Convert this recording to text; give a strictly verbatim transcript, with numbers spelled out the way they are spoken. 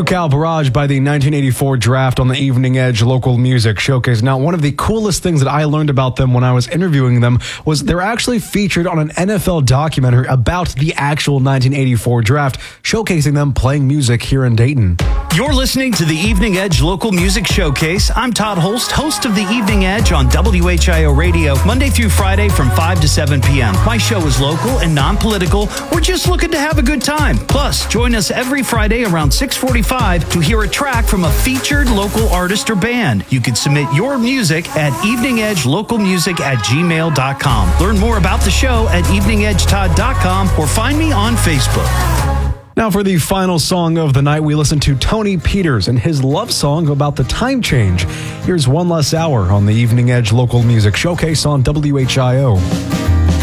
Cal Barrage by the nineteen eighty-four draft on the Evening Edge Local Music Showcase. Now, one of the coolest things that I learned about them when I was interviewing them was they're actually featured on an N F L documentary about the actual nineteen eighty-four draft, showcasing them playing music here in Dayton. You're listening to the Evening Edge Local Music Showcase. I'm Todd Holst, host of the Evening Edge on W H I O Radio, Monday through Friday from five to seven p.m. My show is local and non-political. We're just looking to have a good time. Plus, join us every Friday around six forty-five to hear a track from a featured local artist or band. You can submit your music at evening edge local music at gmail dot com. Learn more about the show at evening edge todd dot com or find me on Facebook. Now for the final song of the night, we listen to Tony Peters and his love song about the time change. Here's One Less Hour on the Evening Edge Local Music Showcase on W H I O.